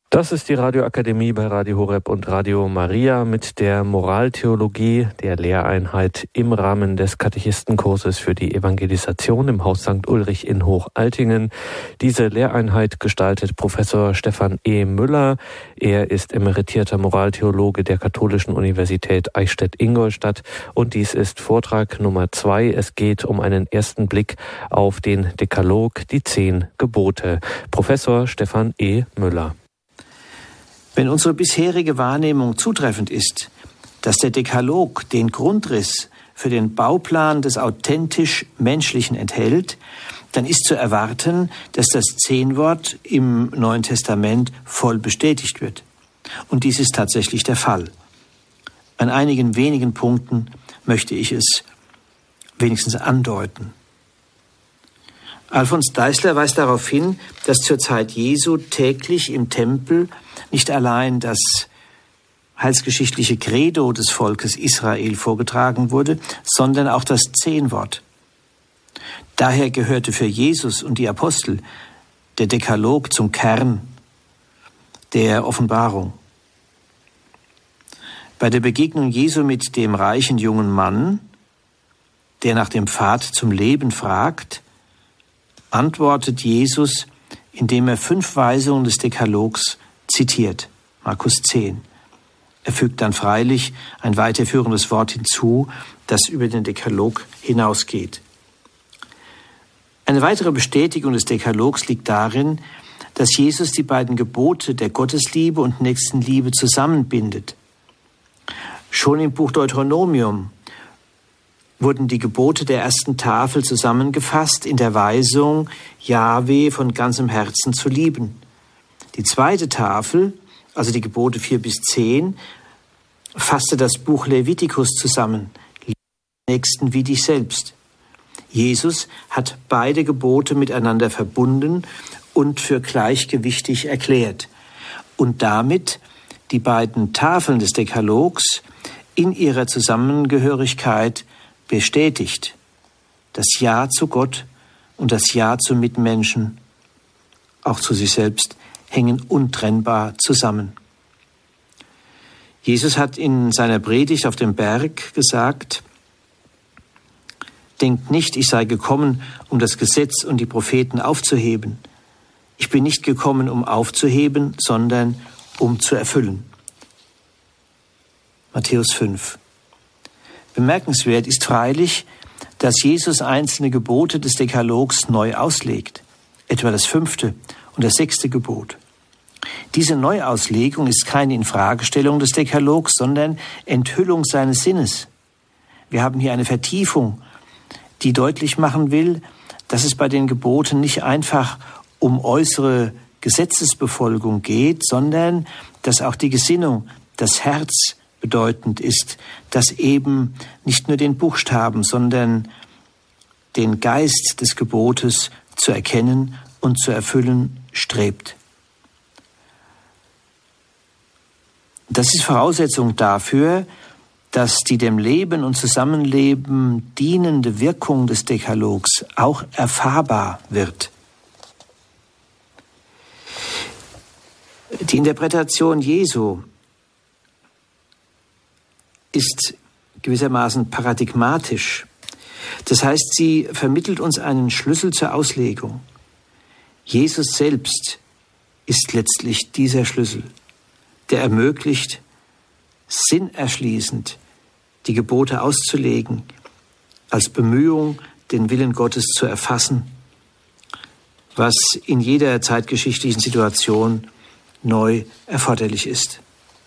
Das ist die Radioakademie bei Radio Horeb und Radio Maria mit der Moraltheologie, der Lehreinheit im Rahmen des Katechistenkurses für die Evangelisation im Haus St. Ulrich in Hochaltingen. Diese Lehreinheit gestaltet Professor Stefan E. Müller. Er ist emeritierter Moraltheologe der Katholischen Universität Eichstätt-Ingolstadt und dies ist Vortrag Nummer 2. Es geht um einen ersten Blick auf den Dekalog, die 10 Gebote. Professor Stefan E. Müller. Wenn unsere bisherige Wahrnehmung zutreffend ist, dass der Dekalog den Grundriss für den Bauplan des authentisch Menschlichen enthält, dann ist zu erwarten, dass das 10-Wort im Neuen Testament voll bestätigt wird. Und dies ist tatsächlich der Fall. An einigen wenigen Punkten möchte ich es wenigstens andeuten. Alfons Deisler weist darauf hin, dass zur Zeit Jesu täglich im Tempel nicht allein das heilsgeschichtliche Credo des Volkes Israel vorgetragen wurde, sondern auch das 10-Wort. Daher gehörte für Jesus und die Apostel der Dekalog zum Kern der Offenbarung. Bei der Begegnung Jesu mit dem reichen jungen Mann, der nach dem Pfad zum Leben fragt, antwortet Jesus, indem er 5 Weisungen des Dekalogs zitiert, Markus 10. Er fügt dann freilich ein weiterführendes Wort hinzu, das über den Dekalog hinausgeht. Eine weitere Bestätigung des Dekalogs liegt darin, dass Jesus die beiden Gebote der Gottesliebe und Nächstenliebe zusammenbindet. Schon im Buch Deuteronomium wurden die Gebote der ersten Tafel zusammengefasst in der Weisung, Jahwe von ganzem Herzen zu lieben. Die zweite Tafel, also die Gebote 4 bis 10, fasste das Buch Levitikus zusammen, liebe den Nächsten wie dich selbst. Jesus hat beide Gebote miteinander verbunden und für gleichgewichtig erklärt und damit die beiden Tafeln des Dekalogs in ihrer Zusammengehörigkeit bestätigt. Das Ja zu Gott und das Ja zu Mitmenschen, auch zu sich selbst, hängen untrennbar zusammen. Jesus hat in seiner Predigt auf dem Berg gesagt, denkt nicht, ich sei gekommen, um das Gesetz und die Propheten aufzuheben. Ich bin nicht gekommen, um aufzuheben, sondern um zu erfüllen. Matthäus 5. Bemerkenswert ist freilich, dass Jesus einzelne Gebote des Dekalogs neu auslegt, etwa das 5. und das 6. Gebot. Diese Neuauslegung ist keine Infragestellung des Dekalogs, sondern Enthüllung seines Sinnes. Wir haben hier eine Vertiefung, die deutlich machen will, dass es bei den Geboten nicht einfach um äußere Gesetzesbefolgung geht, sondern dass auch die Gesinnung, das Herz bedeutend ist, dass eben nicht nur den Buchstaben, sondern den Geist des Gebotes zu erkennen und zu erfüllen strebt. Das ist Voraussetzung dafür, dass die dem Leben und Zusammenleben dienende Wirkung des Dekalogs auch erfahrbar wird. Die Interpretation Jesu ist gewissermaßen paradigmatisch. Das heißt, sie vermittelt uns einen Schlüssel zur Auslegung. Jesus selbst ist letztlich dieser Schlüssel, der ermöglicht, sinnerschließend die Gebote auszulegen, als Bemühung, den Willen Gottes zu erfassen, was in jeder zeitgeschichtlichen Situation neu erforderlich ist.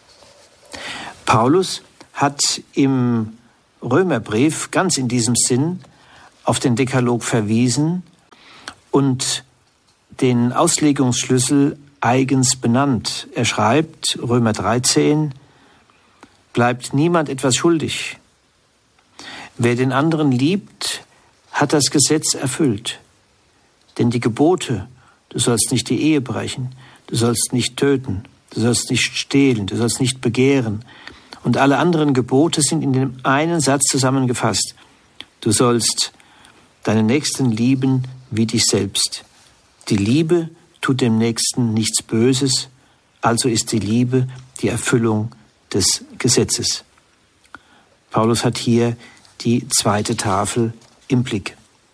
Paulus hat im Römerbrief ganz in diesem Sinn auf den Dekalog verwiesen und den Auslegungsschlüssel eigens benannt. Er schreibt, Römer 13, bleibt niemand etwas schuldig. Wer den anderen liebt, hat das Gesetz erfüllt. Denn die Gebote, du sollst nicht die Ehe brechen, du sollst nicht töten, du sollst nicht stehlen, du sollst nicht begehren, und alle anderen Gebote sind in dem einen Satz zusammengefasst. Du sollst deinen Nächsten lieben wie dich selbst. Die Liebe tut dem Nächsten nichts Böses, Also ist die Liebe die Erfüllung des Gesetzes. Paulus hat hier die zweite Tafel im Blick.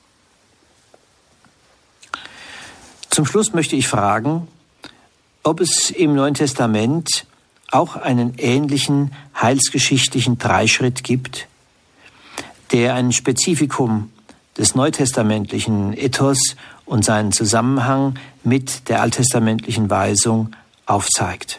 Zum Schluss möchte ich fragen, ob es im Neuen Testament auch einen ähnlichen heilsgeschichtlichen Dreischritt gibt, der ein Spezifikum des neutestamentlichen Ethos und seinen Zusammenhang mit der alttestamentlichen Weisung aufzeigt.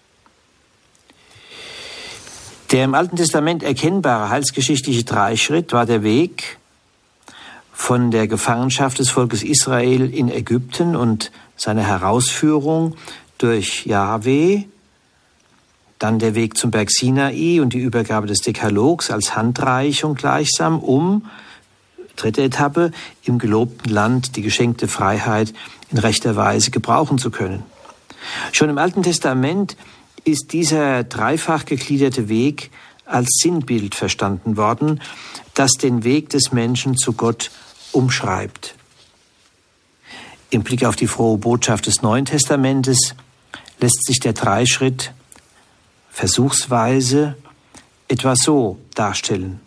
Der im Alten Testament erkennbare heilsgeschichtliche Dreischritt war der Weg von der Gefangenschaft des Volkes Israel in Ägypten und seiner Herausführung durch Jahwe, dann der Weg zum Berg Sinai und die Übergabe des Dekalogs als Handreichung gleichsam, um, dritte Etappe, im gelobten Land die geschenkte Freiheit in rechter Weise gebrauchen zu können. Schon im Alten Testament ist dieser dreifach gegliederte Weg als Sinnbild verstanden worden, das den Weg des Menschen zu Gott umschreibt. Im Blick auf die frohe Botschaft des Neuen Testamentes lässt sich der Dreischritt versuchsweise etwa so darstellen.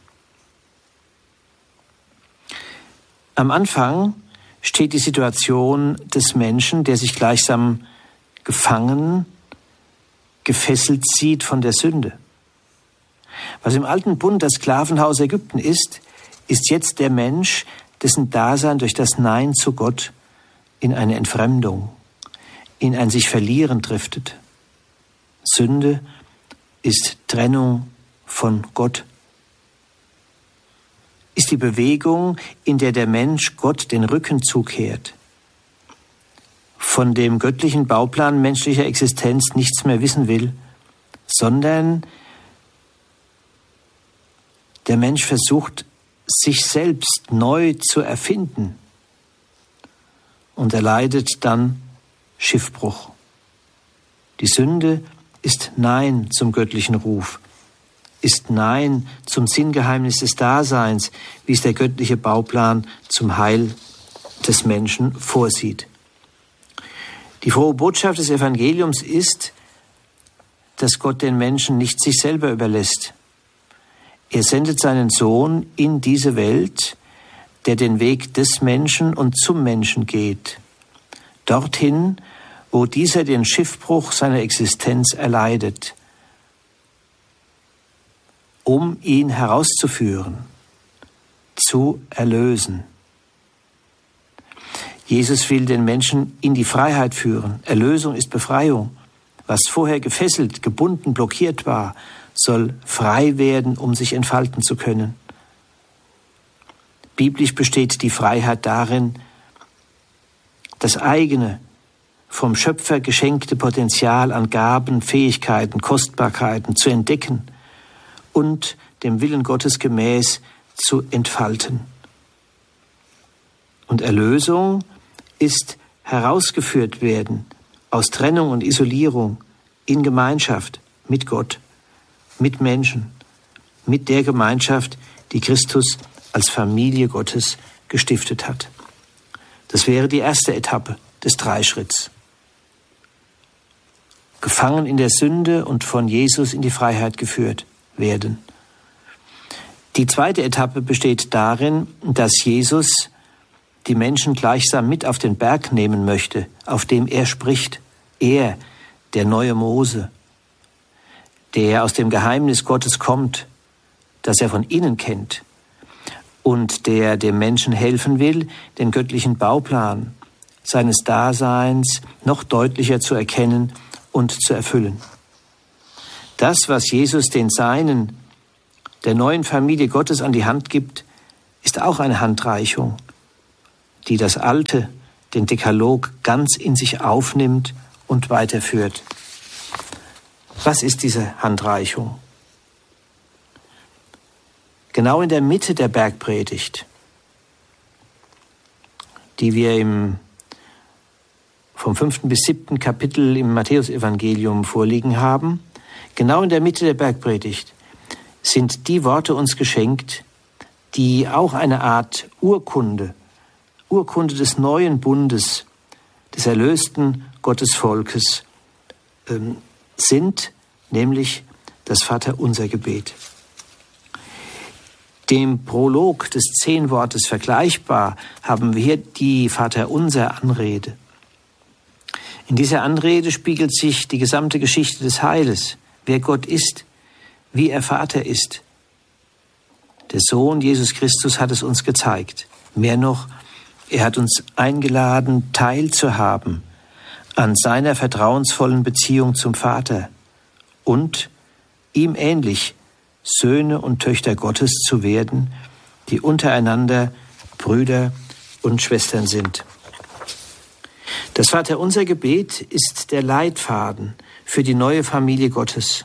Am Anfang steht die Situation des Menschen, der sich gleichsam gefangen, gefesselt sieht von der Sünde. Was im alten Bund das Sklavenhaus Ägypten ist, ist jetzt der Mensch, dessen Dasein durch das Nein zu Gott in eine Entfremdung, in ein sich verlieren driftet. Sünde ist Trennung von Gott. Ist die Bewegung, in der der Mensch Gott den Rücken zukehrt, von dem göttlichen Bauplan menschlicher Existenz nichts mehr wissen will, sondern der Mensch versucht, sich selbst neu zu erfinden und erleidet dann Schiffbruch. Die Sünde ist Nein zum göttlichen Ruf, ist Nein zum Sinngeheimnis des Daseins, wie es der göttliche Bauplan zum Heil des Menschen vorsieht. Die frohe Botschaft des Evangeliums ist, dass Gott den Menschen nicht sich selber überlässt. Er sendet seinen Sohn in diese Welt, der den Weg des Menschen und zum Menschen geht. Dorthin, wo dieser den Schiffbruch seiner Existenz erleidet, um ihn herauszuführen, zu erlösen. Jesus will den Menschen in die Freiheit führen. Erlösung ist Befreiung. Was vorher gefesselt, gebunden, blockiert war, soll frei werden, um sich entfalten zu können. Biblisch besteht die Freiheit darin, das eigene, vom Schöpfer geschenkte Potenzial an Gaben, Fähigkeiten, Kostbarkeiten zu entdecken und dem Willen Gottes gemäß zu entfalten. Und Erlösung ist herausgeführt werden aus Trennung und Isolierung in Gemeinschaft mit Gott, mit Menschen, mit der Gemeinschaft, die Christus als Familie Gottes gestiftet hat. Das wäre die erste Etappe des Dreischritts. Gefangen in der Sünde und von Jesus in die Freiheit geführt werden. Die zweite Etappe besteht darin, dass Jesus die Menschen gleichsam mit auf den Berg nehmen möchte, auf dem er spricht. Er, der neue Mose, der aus dem Geheimnis Gottes kommt, das er von innen kennt und der dem Menschen helfen will, den göttlichen Bauplan seines Daseins noch deutlicher zu erkennen und zu erfüllen. Das, was Jesus den Seinen, der neuen Familie Gottes an die Hand gibt, ist auch eine Handreichung, die das Alte, den Dekalog, ganz in sich aufnimmt und weiterführt. Was ist diese Handreichung? Genau in der Mitte der Bergpredigt, die wir vom 5. bis 7. Kapitel im Matthäusevangelium vorliegen haben, genau in der Mitte der Bergpredigt sind die Worte uns geschenkt, die auch eine Art Urkunde des neuen Bundes, des erlösten Gottesvolkes sind, nämlich das Vaterunser-Gebet. Dem Prolog des 10-Wortes vergleichbar haben wir hier die Vaterunser-Anrede. In dieser Anrede spiegelt sich die gesamte Geschichte des Heiles, wer Gott ist, wie er Vater ist. Der Sohn Jesus Christus hat es uns gezeigt. Mehr noch, er hat uns eingeladen, teilzuhaben an seiner vertrauensvollen Beziehung zum Vater und ihm ähnlich Söhne und Töchter Gottes zu werden, die untereinander Brüder und Schwestern sind. Das Vaterunser-Gebet ist der Leitfaden für die neue Familie Gottes.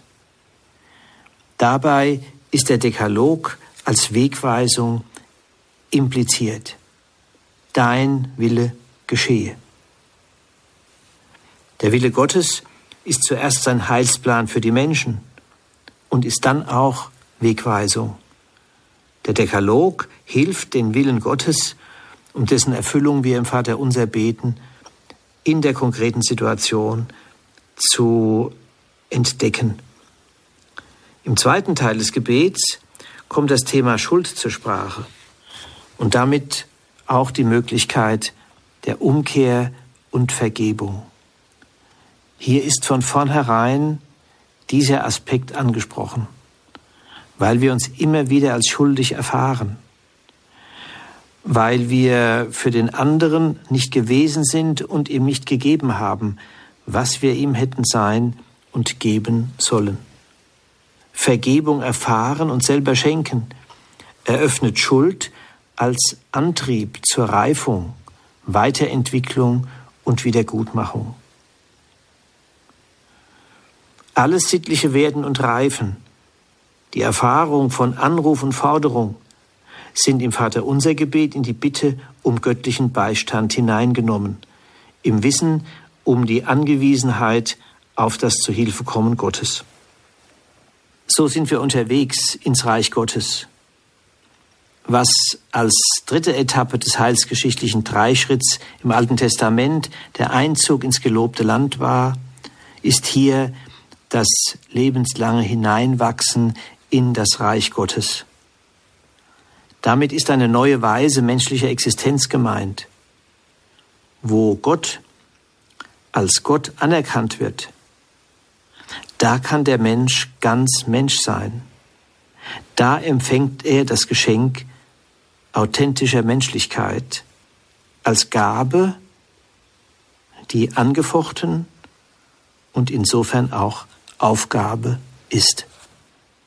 Dabei ist der Dekalog als Wegweisung impliziert. Dein Wille geschehe. Der Wille Gottes ist zuerst sein Heilsplan für die Menschen und ist dann auch Wegweisung. Der Dekalog hilft, den Willen Gottes, um dessen Erfüllung wir im Vaterunser beten, in der konkreten Situation zu entdecken. Im zweiten Teil des Gebets kommt das Thema Schuld zur Sprache und damit auch die Möglichkeit der Umkehr und Vergebung. Hier ist von vornherein dieser Aspekt angesprochen, weil wir uns immer wieder als schuldig erfahren, weil wir für den anderen nicht gewesen sind und ihm nicht gegeben haben, was wir ihm hätten sein und geben sollen. Vergebung erfahren und selber schenken eröffnet Schuld als Antrieb zur Reifung, Weiterentwicklung und Wiedergutmachung. Alles sittliche Werden und Reifen, die Erfahrung von Anruf und Forderung, sind im Vaterunser-Gebet in die Bitte um göttlichen Beistand hineingenommen, im Wissen um die Angewiesenheit auf das Zuhilfekommen Gottes. So sind wir unterwegs ins Reich Gottes. Was als dritte Etappe des heilsgeschichtlichen Dreischritts im Alten Testament der Einzug ins gelobte Land war, ist hier das lebenslange Hineinwachsen in das Reich Gottes. Damit ist eine neue Weise menschlicher Existenz gemeint, wo Gott als Gott anerkannt wird. Da kann der Mensch ganz Mensch sein. Da empfängt er das Geschenk authentischer Menschlichkeit als Gabe, die angefochten und insofern auch Aufgabe ist.